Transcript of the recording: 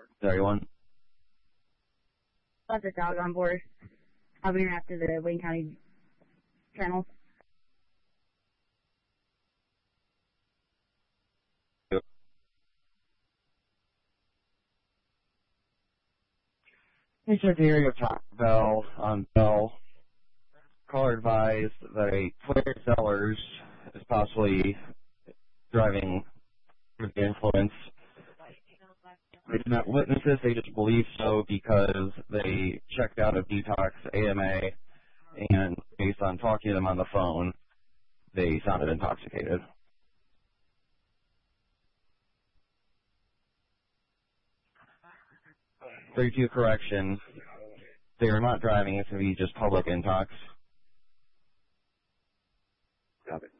Sorry, one. Left a dog on board. I'll be after the Wayne County Kennel. Hey, check the area of Taco Bell on Bell. Caller advised that a player sellers is possibly driving under the influence. They did not witness this, they just believe so because they checked out of Detox AMA, and based on talking to them on the phone, they sounded intoxicated. (32) correction. They are not driving, it's going to be just public intox. Got it.